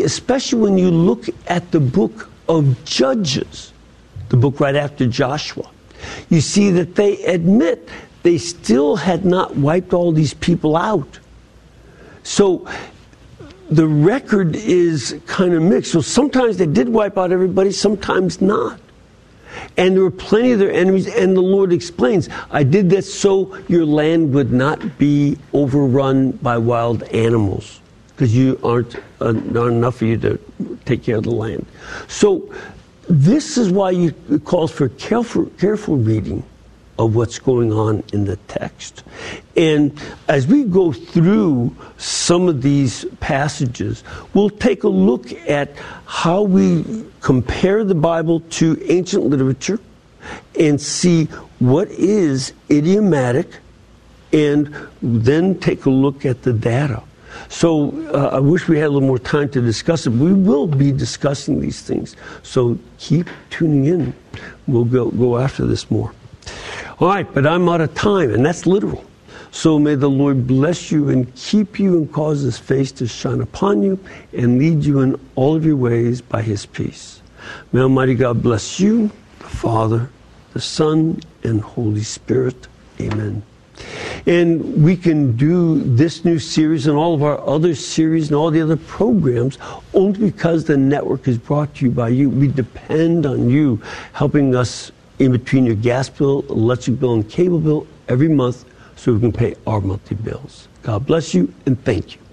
especially when you look at the book of Judges, the book right after Joshua, you see that they admit they still had not wiped all these people out. So the record is kind of mixed. So sometimes they did wipe out everybody, sometimes not. And there were plenty of their enemies, and the Lord explains, I did this so your land would not be overrun by wild animals, because you aren't enough of you to take care of the land. So this is why it calls for careful reading of what's going on in the text. And as we go through some of these passages, we'll take a look at how we compare the Bible to ancient literature and see what is idiomatic, and then take a look at the data. So I wish we had a little more time to discuss it. We will be discussing these things. So keep tuning in. We'll go after this more. All right, but I'm out of time, and that's literal. So may the Lord bless you and keep you and cause his face to shine upon you and lead you in all of your ways by his peace. May Almighty God bless you, the Father, the Son, and Holy Spirit. Amen. And we can do this new series and all of our other series and all the other programs only because the network is brought to you by you. We depend on you helping us in between your gas bill, electric bill, and cable bill every month so we can pay our monthly bills. God bless you and thank you.